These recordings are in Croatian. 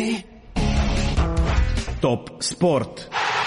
Top sport.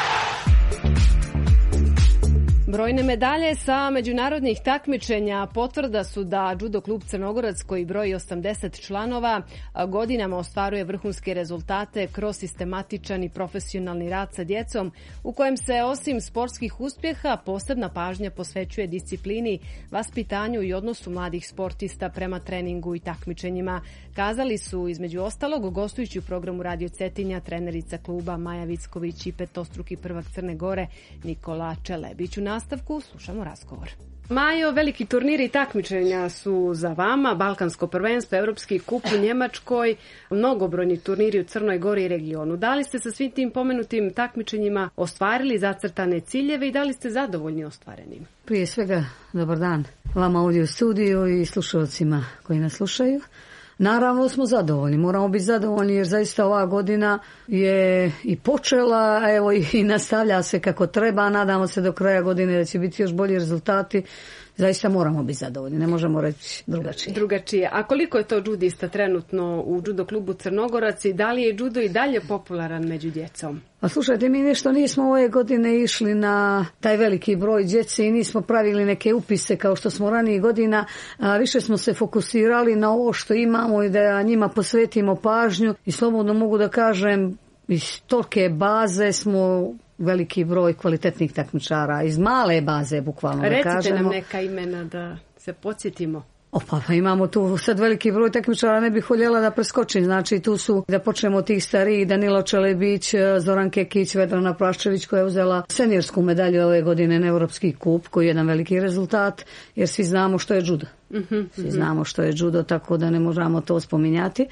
Brojne medalje sa međunarodnih takmičenja potvrda su da judo klub Crnogorac, koji broji 80 članova, godinama ostvaruje vrhunske rezultate kroz sistematičan i profesionalni rad sa djecom, u kojem se osim sportskih uspjeha posebna pažnja posvećuje disciplini, vaspitanju i odnosu mladih sportista prema treningu i takmičenjima. Kazali su između ostalog gostujući u programu Radio Cetinja trenerica kluba Maja Vicković i petostruki prvak Crne Gore Nikola Čelebić. U nastavku slušamo razgovor. Majo, veliki turniri i takmičenja su za vama, Balkansko prvenstvo, Europski kup u Njemačkoj, mnogobrojni turniri u Crnoj Gori i regionu. Da li ste sa svim tim pomenutim takmičenjima ostvarili zacrtane ciljeve i da li ste zadovoljni ostvarenim? Prije svega, dobar dan vama ovdje u studiju i slušalcima koji nas slušaju. Naravno smo zadovoljni, moramo biti zadovoljni jer zaista ova godina je i počela, evo i nastavlja se kako treba, nadamo se do kraja godine da će biti još bolji rezultati. Zaista moramo biti zadovoljni, ne možemo reći drugačije. A koliko je to judista trenutno u judo klubu Crnogorac i da li je judo i dalje popularan među djecom? A slušajte, mi nešto nismo ove godine išli na taj veliki broj djece i nismo pravili neke upise kao što smo ranije godina. Više smo se fokusirali na ovo što imamo i da njima posvetimo pažnju i slobodno mogu da kažem iz tolike baze smo veliki broj kvalitetnih takmičara, iz male baze bukvalno da kažemo. Recite nam neka imena da se podsjetimo. Pa imamo tu sad veliki broj takmičara, ne bih voljela da preskočim. Znači tu su, da počnemo od tih starijih, Danilo Čelebić, Zoran Kekić, Vedrana Praščević koja je uzela seniorsku medalju ove godine na Europski kup, koji je jedan veliki rezultat, jer svi znamo što je judo. Svi znamo što je judo, tako da ne možemo to spominjati.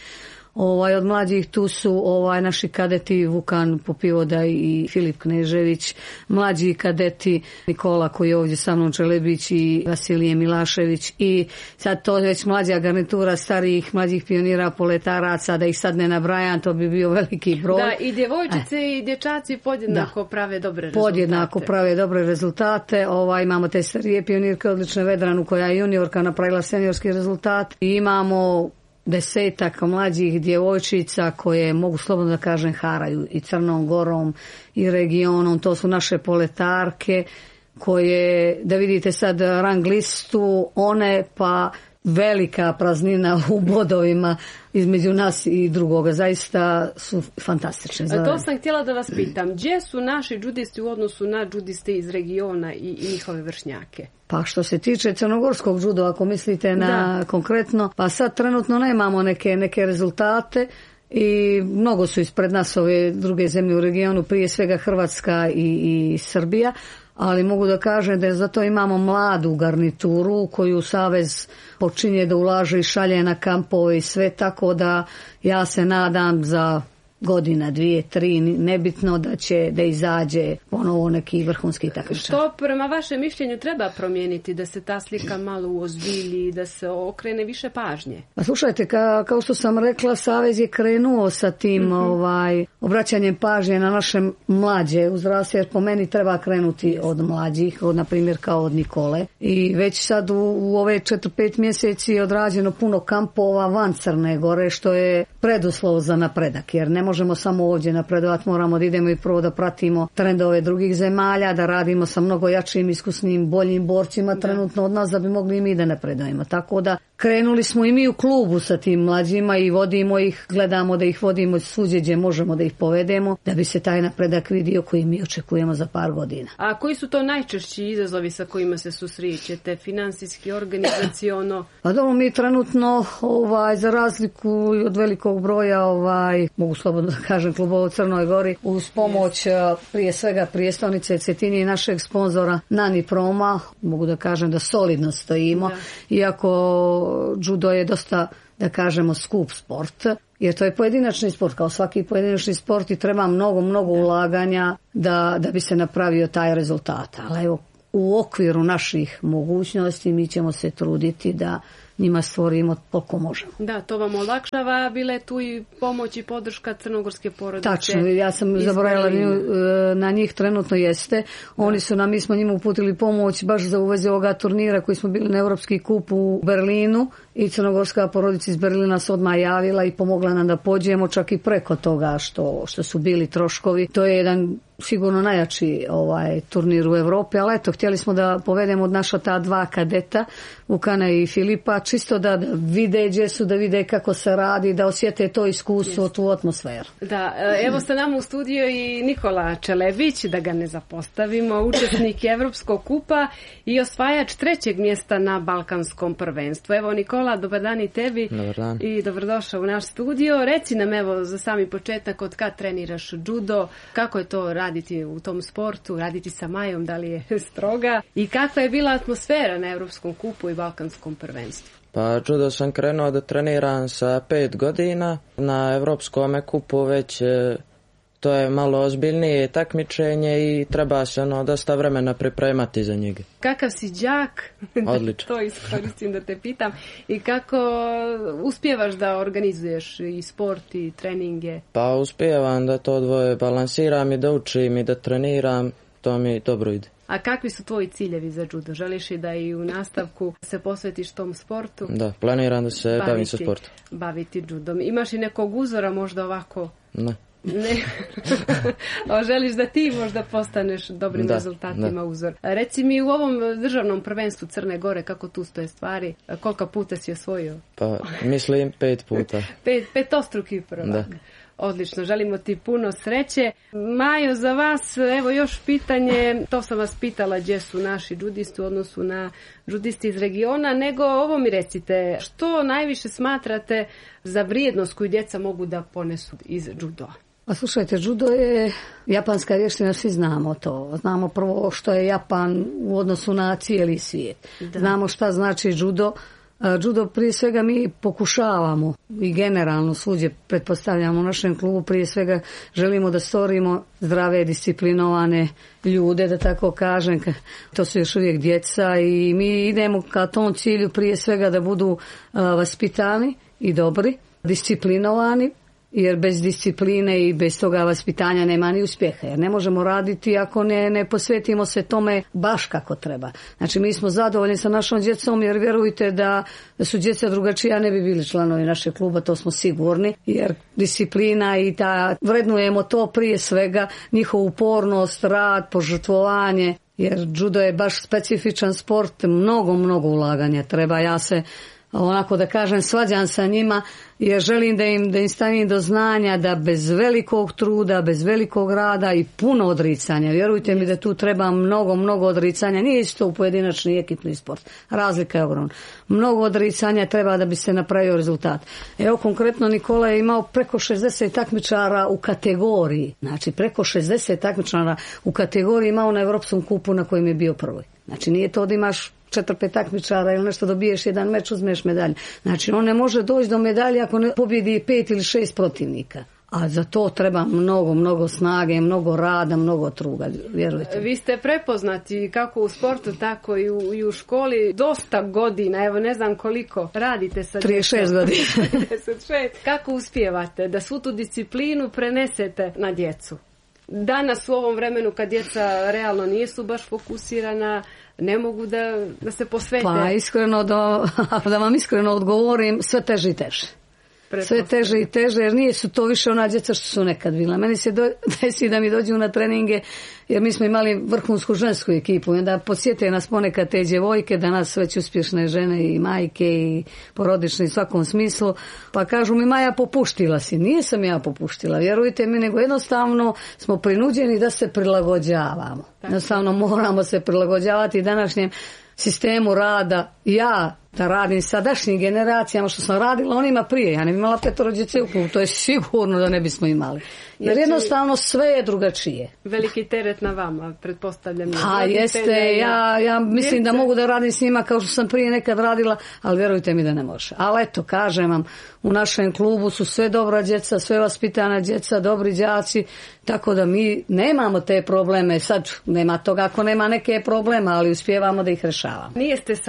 Od mlađih tu su naši kadeti Vukan Popivoda i Filip Knežević, mlađi kadeti Nikola koji je ovdje sa mnom, Čelebić i Vasilije Milašević i sad to već mlađa garnitura starijih mlađih pionira poletaraca, da ih sad ne nabrajam, to bi bio veliki broj. Da, i djevojčice i dječaci podjednako prave dobre rezultate. Podjednako prave dobre rezultate. Imamo te starije pionirke, odlične Vedranu koja je juniorka napravila seniorski rezultat i imamo 10 mlađih djevojčica koje mogu slobodno da kažem haraju i Crnom Gorom i regionom. To su naše poletarke koje, da vidite sad rang listu, one pa velika praznina u bodovima između nas i drugoga. Zaista su fantastične. To sam htjela da vas pitam. Gdje su naši judisti u odnosu na judiste iz regiona i njihove vršnjake? Pa što se tiče crnogorskog judo, ako mislite na konkretno, pa sad trenutno nemamo neke rezultate i mnogo su ispred nas ove druge zemlje u regionu, prije svega Hrvatska i Srbija, ali mogu da kažem da zato imamo mladu garnituru koju Savez počinje da ulaže i šalje na kampove i sve, tako da ja se nadam za godina, 2, 3, nebitno da izađe ponovo neki vrhunski takmičar. Što prema vašem mišljenju treba promijeniti da se ta slika malo uozbilji, da se okrene više pažnje? Pa slušajte, kao što sam rekla, Savez je krenuo sa tim obraćanjem pažnje na naše mlađe uzraste, jer po meni treba krenuti od mlađih, na primjer kao od Nikole. I već sad u ove 4-5 mjeseci je odrađeno puno kampova van Crne Gore, što je preduslov za napredak, jer ne možemo samo ovdje napredovati, moramo da idemo i prvo da pratimo trendove drugih zemalja, da radimo sa mnogo jačim, iskusnim, boljim borcima trenutno od nas da bi mogli i mi da napredujemo. Tako da krenuli smo i mi u klubu sa tim mlađima i vodimo ih, gledamo da ih vodimo svuđe gdje možemo da ih povedemo, da bi se taj napredak vidio koji mi očekujemo za par godina. A koji su to najčešći izazovi sa kojima se susrećete, finansijski, organizaciono? Pa dobro, mi trenutno za razliku od velikog broja, mogu slobodno da kažem, klubova u Crnoj Gori, uz pomoć prije svega prijestolnice Cetinje i našeg sponzora Nani Proma, mogu da kažem da solidno stojimo, iako judo je dosta, da kažemo, skup sport, jer to je pojedinačni sport, kao svaki pojedinačni sport i treba mnogo ulaganja da bi se napravio taj rezultat. Ali evo, u okviru naših mogućnosti mi ćemo se truditi da njima stvorimo koliko možemo. Da, to vam olakšava, bila je tu i pomoć i podrška crnogorske porodice. Tačno, ja sam zaboravila na njih, trenutno jeste. Oni su mi smo njima uputili pomoć baš za uvezi ovoga turnira koji smo bili na Europski kup u Berlinu i crnogorska porodica iz Berlina se odmah javila i pomogla nam da pođemo čak i preko toga što su bili troškovi. To je jedan sigurno najjači turnir u Europi, ali eto, htjeli smo da povedemo od naša ta dva kadeta, Vukana i Filipa, čisto da vide gdje su, da vide kako se radi, da osjete to iskustvo, tu atmosferu. Da, evo sa nama u studiju i Nikola Čelebić, da ga ne zapostavimo, učesnik Evropskog kupa i osvajač 3. mjesta na Balkanskom prvenstvu. Evo Nikola, dobar dan i tebi. Dobar dan. I dobrodošao u naš studio. Reci nam evo za sami početak od kad treniraš judo, kako je to raditi u tom sportu, raditi sa Majom, da li je stroga i kakva je bila atmosfera na Evropskom kupu i Balkanskom prvenstvu? Pa judo sam krenuo da treniram sa 5 godina, na Evropskom kupu već to je malo ozbiljnije takmičenje i treba se dosta vremena pripremati za njega. Kakav si đak? Odlično. To iskoristim da te pitam. I kako uspijevaš da organizuješ i sport i treninge? Pa uspijevam da to dvoje balansiram i da učim i da treniram, to mi dobro ide. A kakvi su tvoji ciljevi za judo? Želiš i da i u nastavku se posvetiš tom sportu? Da, planiram da se bavim sa sportom. Baviti judom. Imaš i nekog uzora možda ovako? Ne. Ne. Želiš da ti možda postaneš dobrim rezultatima uzor. Reci mi u ovom državnom prvenstvu Crne Gore kako tu stoje stvari, koliko puta si osvojio? Pa mislim 5 puta. Petostruki prvak. Da. Odlično, želimo ti puno sreće. Majo, za vas, evo još pitanje, to sam vas pitala gdje su naši judisti u odnosu na judisti iz regiona, nego ovo mi recite, što najviše smatrate za vrijednost koju djeca mogu da ponesu iz judoa? Pa slušajte, judo je japanska vještina, svi znamo to. Znamo prvo što je Japan u odnosu na cijeli svijet. Da. Znamo šta znači judo. Judo prije svega mi pokušavamo i generalno svuđe pretpostavljamo u našem klubu, prije svega želimo da stvorimo zdrave, disciplinovane ljude, da tako kažem. To su još uvijek djeca i mi idemo ka tom cilju prije svega da budu vaspitani i dobri, disciplinovani, jer bez discipline i bez toga vaspitanja nema ni uspjeha, jer ne možemo raditi ako ne posvetimo se tome baš kako treba. Znači mi smo zadovoljni sa našom djecom, jer vjerujte da su djeca drugačija, ne bi bili članovi našeg kluba, to smo sigurni, jer disciplina i vrednujemo to prije svega, njihovu upornost, rad, požrtvovanje, jer judo je baš specifičan sport, mnogo ulaganja treba. Ja se onako da kažem svađam sa njima jer želim da im stavim do znanja da bez velikog truda, bez velikog rada i puno odricanja, vjerujte mi da tu treba mnogo odricanja, nije isto u pojedinačni ekipni sport, razlika je ogromna. Mnogo odricanja treba da bi se napravio rezultat. Evo konkretno Nikola je imao preko 60 takmičara u kategoriji, znači preko 60 takmičara u kategoriji imao na Evropskom kupu na kojem je bio prvoj. Znači nije to da imaš 4-5 takmičara ili nešto, dobiješ jedan meč, uzmeš medalju. Znači on ne može doći do medalje ako ne pobjedi 5 ili 6 protivnika. A za to treba mnogo snage, mnogo rada, mnogo truda, vjerujte. Vi ste prepoznati kako u sportu, tako i u školi. Dosta godina, evo ne znam koliko radite sa 36 godina. 36. Kako uspijevate da svu tu disciplinu prenesete na djecu? Danas u ovom vremenu kad djeca realno nisu baš fokusirana, ne mogu da se posvete. Pa iskreno, da vam iskreno odgovorim, sve teže i teže. Sve teže i teže, jer nije su to više ona djeca što su nekad bila. Meni se desi da mi dođu na treninge, jer mi smo imali vrhunsku žensku ekipu i onda podsjete nas ponekad te djevojke, danas već uspješne žene i majke i porodične u svakom smislu, pa kažu mi Maja popuštila si. Nije sam ja popuštila, vjerujte mi, nego jednostavno smo prinuđeni da se prilagođavamo. Jednostavno moramo se prilagođavati današnjem sistemu rada. Ja da radim sadašnjim generacijama što sam radila onima prije, ja ne bi imala 5 djece u klubu, to je sigurno da ne bismo imali. Jer jednostavno sve je drugačije. Veliki teret na vama, pretpostavljam. A jeste, ja mislim da mogu da radim s njima kao što sam prije nekad radila, ali vjerujte mi da ne može. Ali eto, kažem vam, u našem klubu su sve dobra djeca, sve vaspitana djeca, dobri đaci, tako da mi nemamo te probleme. Sad nema toga ako nema neke problema, ali uspijevamo da ih rešavamo. Nijeste sami, sretni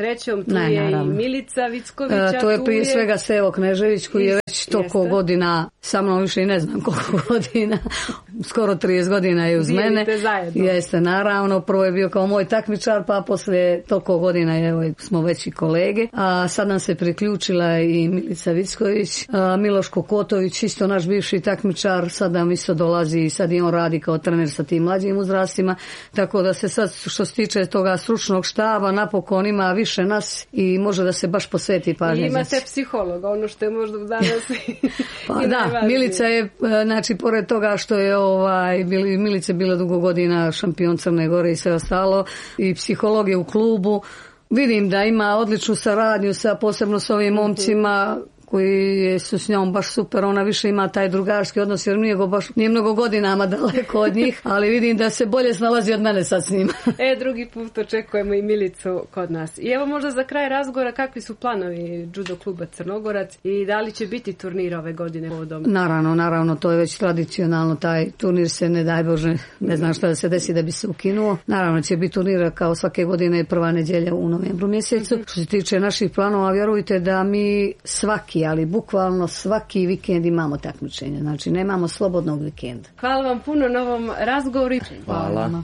srećom, tu je i Milica Vicković. To je prije svega Sevo Knežević koji je već toliko godina, sa mnom više i ne znam koliko godina, skoro 30 godina je uz mene. Zajedno. Jeste, naravno, prvo je bio kao moj takmičar, pa poslije toliko godina evo, smo već i kolege. A sad nam se priključila i Milica Vicković, Miloš Kokotović, isto naš bivši takmičar, sad nam isto dolazi i sad i on radi kao trener sa tim mlađim uzrastima, tako da se sad što se tiče toga stručnog štaba napokon ima više nas i može da se baš posveti pažnje. I imate psihologa, ono što je možda danas pa da, Milica je, znači pored toga što je Milica je bila dugo godina šampion Crne Gore i sve ostalo i psiholog je u klubu. Vidim da ima odličnu saradnju posebno s ovim momcima koji su s njom baš super, ona više ima taj drugarski odnos jer nije mnogo godinama daleko od njih, ali vidim da se bolje snalazi od mene sad s njima. Drugi put očekujemo i Milicu kod nas. I evo možda za kraj razgovora, kakvi su planovi judo kluba Crnogorac i da li će biti turnir ove godine povodom? Naravno, to je već tradicionalno, taj turnir se ne daj Bože, ne znam šta da se desi da bi se ukinuo. Naravno će biti turnir kao svake godine prva nedjelja u novembru mjesecu. Što se tiče naših planova, vjerujte da mi ali bukvalno svaki vikend imamo takmičenje. Znači, nemamo slobodnog vikenda. Hvala vam puno na ovom razgovoru. Hvala.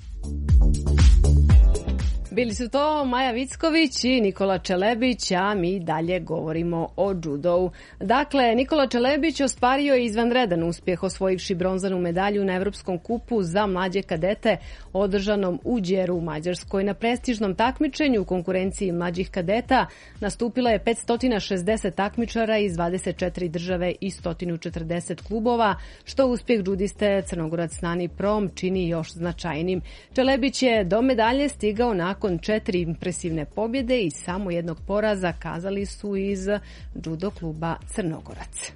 Bili su to Maja Vicković i Nikola Čelebić, a mi dalje govorimo o judovu. Dakle, Nikola Čelebić ostvario je izvanredan uspjeh osvojivši bronzanu medalju na Evropskom kupu za mlađe kadete održanom u Đeru u Mađarskoj. Na prestižnom takmičenju u konkurenciji mlađih kadeta nastupilo je 560 takmičara iz 24 države i 140 klubova, što uspjeh judiste Crnogorac Nani Prom čini još značajnim. Čelebić je do medalje stigao nakon 4 impresivne pobjede i samo jednog poraza, kazali su iz judo kluba Crnogorac.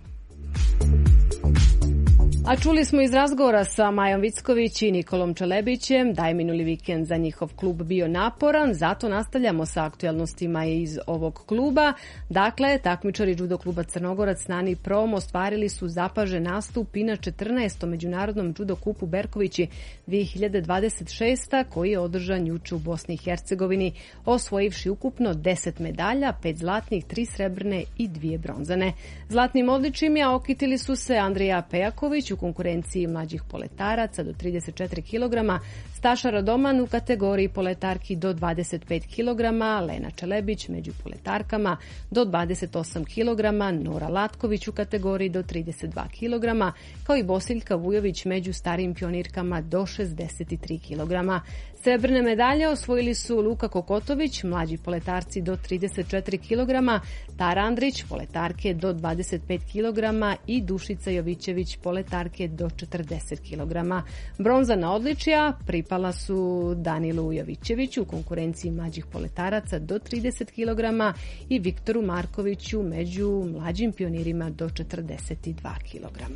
A čuli smo iz razgovora sa Majom Vicković i Nikolom Čelebićem da je minuli vikend za njihov klub bio naporan, zato nastavljamo sa aktualnostima iz ovog kluba. Dakle, takmičari judo kluba Crnogorac Nani Prom ostvarili su zapažen nastup i na 14. međunarodnom judo kupu Berkovići 2026. koji je održan juče u Bosni i Hercegovini, osvojivši ukupno 10 medalja, 5 zlatnih, 3 srebrne i 2 bronzane. Zlatnim odličjima okitili su se Andrija Pejaković u konkurenciji mlađih poletaraca do 34 kg, Staša Radoman u kategoriji poletarki do 25 kg, Lena Čelebić među poletarkama do 28 kg, Nora Latković u kategoriji do 32 kg, kao i Bosiljka Vujović među starijim pionirkama do 63 kg. Srebrne medalje osvojili su Luka Kokotović, mlađi poletarci do 34 kg, Tara Andrić, poletarke do 25 kg i Dušica Jovićević, poletarke do 40 kg. Bronzana odličja pripala su Danilu Jovićeviću u konkurenciji mlađih poletaraca do 30 kg i Viktoru Markoviću među mlađim pionirima do 42 kg.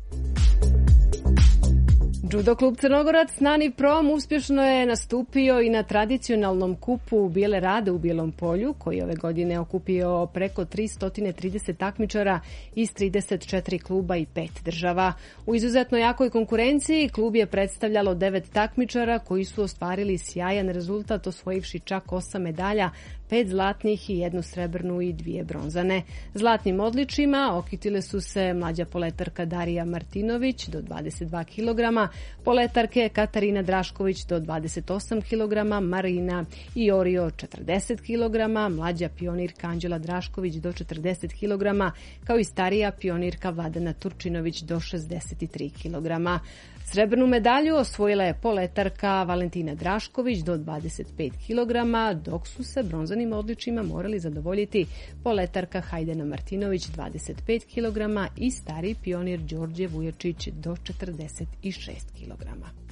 Judo klub Crnogorac Nani Prom uspješno je nastupio i na tradicionalnom kupu Bijele Rade u Bijelom Polju, koji je ove godine okupio preko 330 takmičara iz 34 kluba i 5 država. U izuzetno jakoj konkurenciji klub je predstavljalo 9 takmičara koji su ostvarili sjajan rezultat, osvojivši čak 8 medalja, 5 zlatnih i 1 srebrnu i 2 bronzane. Zlatnim odličjima okitile su se mlađa poletarka Darija Martinović do 22 kg, poletarke Katarina Drašković do 28 kg, Marina Iorio 40 kg, mlađa pionirka Anđela Drašković do 40 kg, kao i starija pionirka Vladana Turčinović do 63 kg. Srebrnu medalju osvojila je poletarka Valentina Drašković do 25 kg, dok su se bronzanim odličjima morali zadovoljiti poletarka Hajdena Martinović 25 kg i stariji pionir Đorđe Vujočić do 46 kg.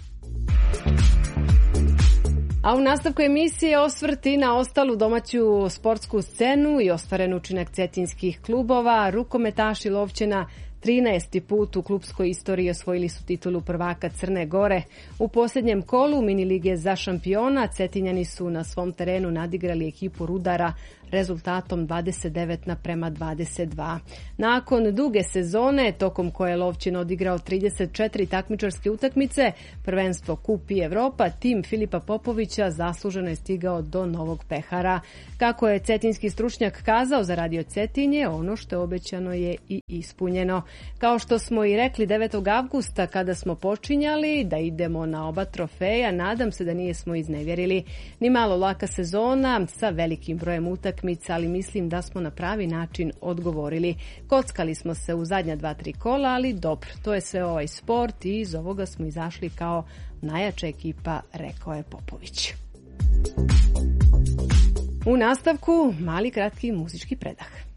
A u nastavku emisije osvrti na ostalu domaću sportsku scenu i ostvaren učinak cetinskih klubova. Rukometaši Lovćena 13. put u klupskoj istoriji osvojili su titulu prvaka Crne Gore. U posljednjem kolu mini lige za šampiona Cetinjani su na svom terenu nadigrali ekipu Rudara rezultatom 29:22. Nakon duge sezone, tokom koje je Lovćin odigrao 34 takmičarske utakmice, prvenstvo Kup i Evropa, tim Filipa Popovića zasluženo je stigao do novog pehara. Kako je cetinski stručnjak kazao za Radio Cetinje, ono što je obećano je i ispunjeno. Kao što smo i rekli 9. avgusta kada smo počinjali da idemo na oba trofeja, nadam se da nismo iznevjerili. Ni malo laka sezona sa velikim brojem utakmica, ali mislim da smo na pravi način odgovorili. Kockali smo se u zadnja 2-3 kola, ali dobro, to je sve ovaj sport i iz ovoga smo izašli kao najjača ekipa, rekao je Popović. U nastavku mali kratki muzički predah.